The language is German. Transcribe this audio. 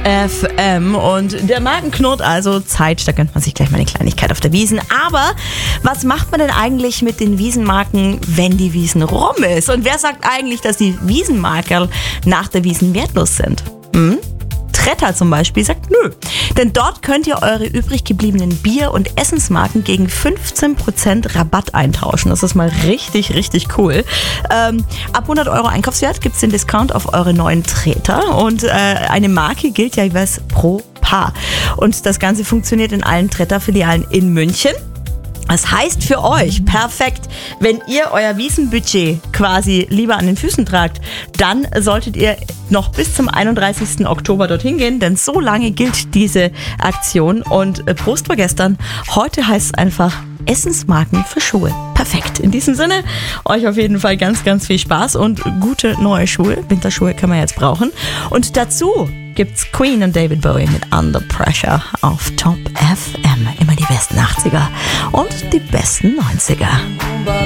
FM und der Magen knurrt, also Zeit, da gönnt man sich gleich mal eine Kleinigkeit auf der Wiesn. Aber was macht man denn eigentlich mit den Wiesenmarken, wenn die Wiesn rum ist? Und wer sagt eigentlich, dass die Wiesenmarkerl nach der Wiesn wertlos sind? Tretter zum Beispiel sagt nö. Denn dort könnt ihr eure übrig gebliebenen Bier- und Essensmarken gegen 15% Rabatt eintauschen. Das ist mal richtig, richtig cool. Ab 100 Euro Einkaufswert gibt es den Discount auf eure neuen Treter. Und eine Marke gilt ja jeweils pro Paar. Und das Ganze funktioniert in allen Tretter-Filialen in München. Das heißt für euch, perfekt, wenn ihr euer Wiesenbudget quasi lieber an den Füßen tragt, dann solltet ihr noch bis zum 31. Oktober dorthin gehen, denn so lange gilt diese Aktion. Und Prost war gestern, heute heißt es einfach Essensmarken für Schuhe. Perfekt. In diesem Sinne, euch auf jeden Fall ganz, ganz viel Spaß und gute neue Schuhe. Winterschuhe kann man jetzt brauchen. Und dazu gibt's Queen und David Bowie mit Under Pressure auf Top FM. Immer die besten 80er und die besten 90er.